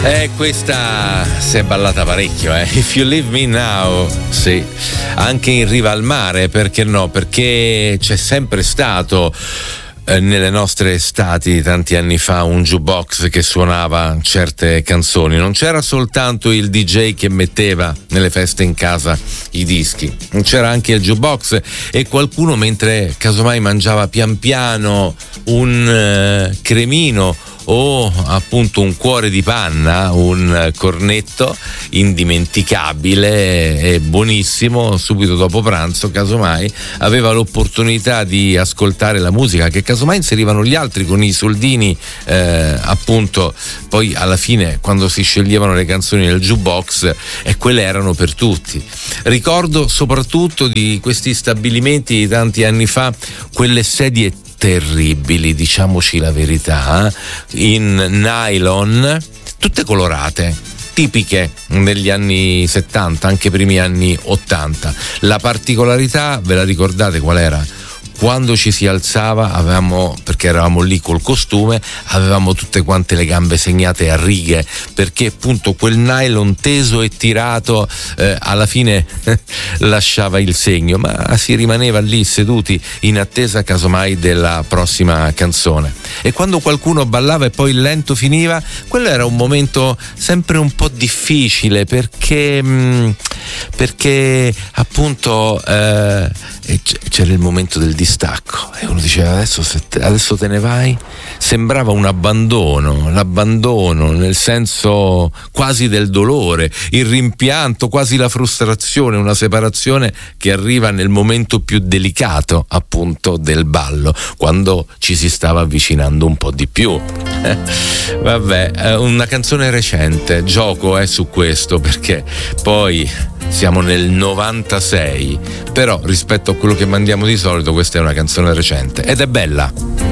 Questa si è ballata parecchio, If You Leave Me Now, sì, anche in riva al mare, perché no? Perché c'è sempre stato nelle nostre estati tanti anni fa un jukebox che suonava certe canzoni. Non c'era soltanto il DJ che metteva nelle feste in casa i dischi, c'era anche il jukebox e qualcuno, mentre casomai mangiava pian piano un cremino o appunto un cuore di panna, un cornetto indimenticabile e buonissimo, subito dopo pranzo casomai aveva l'opportunità di ascoltare la musica che casomai inserivano gli altri con i soldini, appunto poi alla fine quando si sceglievano le canzoni nel jukebox, e quelle erano per tutti. Ricordo soprattutto di questi stabilimenti di tanti anni fa quelle sedie terribili, diciamoci la verità, in nylon, tutte colorate, tipiche degli anni 70, anche primi anni 80. La particolarità, ve la ricordate qual era? Quando ci si alzava avevamo, perché eravamo lì col costume, avevamo tutte quante le gambe segnate a righe, perché appunto quel nylon teso e tirato alla fine lasciava il segno, ma si rimaneva lì seduti in attesa casomai della prossima canzone. E quando qualcuno ballava e poi il lento finiva, quello era un momento sempre un po' difficile, perché appunto c'era il momento del distacco e uno diceva adesso te ne vai. Sembrava un l'abbandono nel senso quasi del dolore, il rimpianto, quasi la frustrazione, una separazione che arriva nel momento più delicato appunto del ballo, quando ci si stava avvicinando un po' di più. Vabbè, una canzone recente, gioco su questo, perché poi siamo nel 96, però rispetto a quello che mandiamo di solito questa è una canzone recente ed è bella.